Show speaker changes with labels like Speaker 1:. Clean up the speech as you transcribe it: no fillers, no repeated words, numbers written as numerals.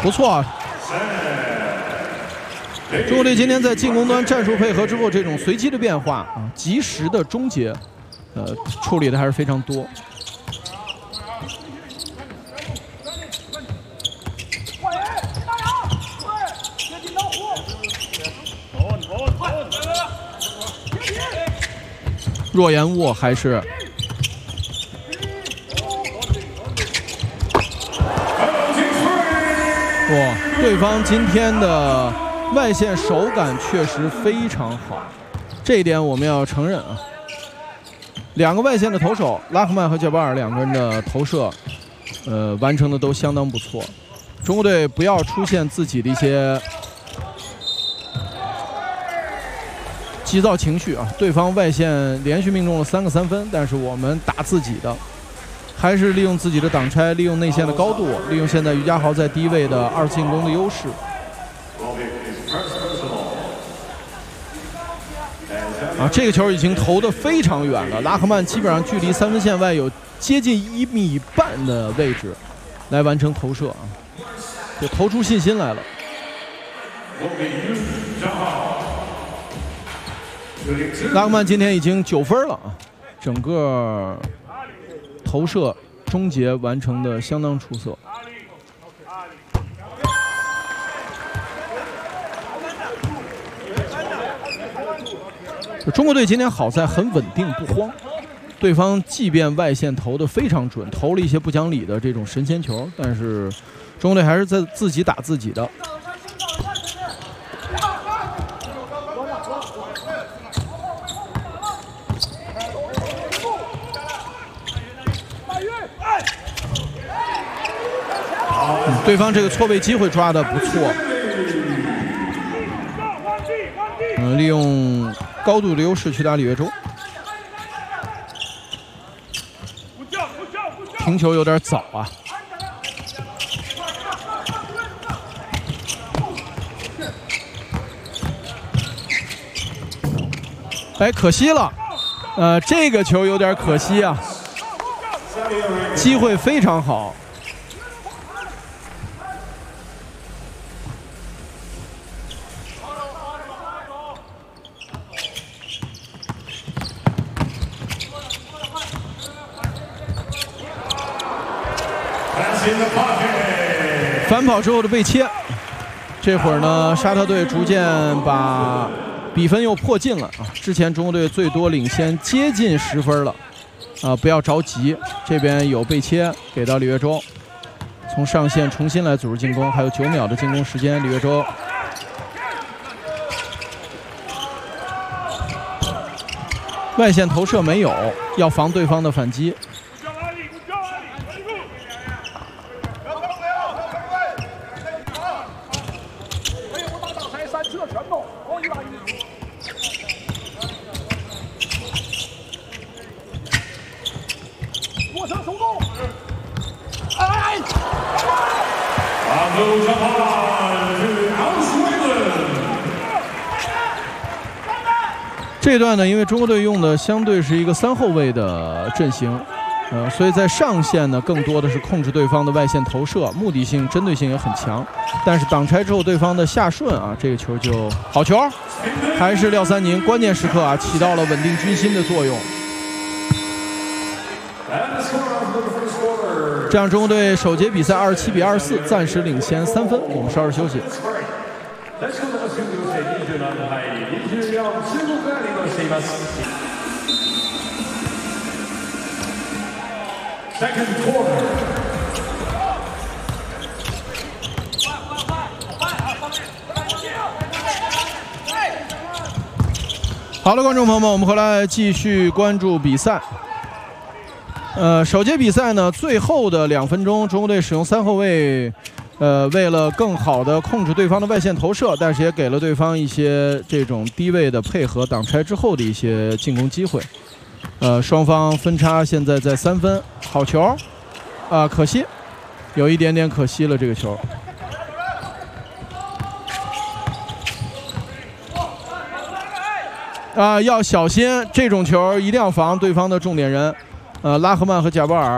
Speaker 1: 不错啊。中国队今天在进攻端战术配合之后，这种随机的变化啊，及时的终结，处理的还是非常多。若言握还是哇，对方今天的外线手感确实非常好，这一点我们要承认啊。两个外线的投手，拉赫曼和贾巴尔两个人的投射，完成的都相当不错。中国队不要出现自己的一些急躁情绪啊！对方外线连续命中了3个3分，但是我们打自己的，还是利用自己的挡拆，利用内线的高度，利用现在于家豪在低位的2次进攻的优势。啊，这个球已经投得非常远了，拉赫曼基本上距离3分线外有接近1.5米的位置，来完成投射啊，就投出信心来了。拉赫曼今天已经9分了啊，整个投射终结完成的相当出色。中国队今天好在很稳定不慌，对方即便外线投得非常准，投了一些不讲理的这种神仙球，但是中国队还是在自己打自己的。对方这个错位机会抓得不错，利用高度的优势去打李月洲，停球有点早啊。哎，可惜了，这个球有点可惜啊，机会非常好。反跑之后的被切，这会儿呢，沙特队逐渐把比分又迫近了啊！之前中国队最多领先接近10分了，啊，不要着急，这边有被切给到李月洲，从上线重新来组织进攻，还有9秒的进攻时间，李月洲。外线投射没有，要防对方的反击。这一段呢，因为中国队用的相对是一个3后卫的阵型，所以在上线呢更多的是控制对方的外线投射，目的性、针对性也很强。但是挡拆之后，对方的下顺啊，这个球就好球，还是廖三宁关键时刻啊起到了稳定军心的作用。这样中国队首节比赛27比24，暂时领先3分。我们稍事休息。好了，观众朋友们，我们回来继续关注比赛。首节比赛呢，最后的2分钟，中国队使用3后卫，为了更好的控制对方的外线投射，但是也给了对方一些这种低位的配合挡拆之后的一些进攻机会。双方分差现在在3分，好球，可惜，有一点点可惜了这个球。要小心这种球，一定要防对方的重点人。拉赫曼和贾巴尔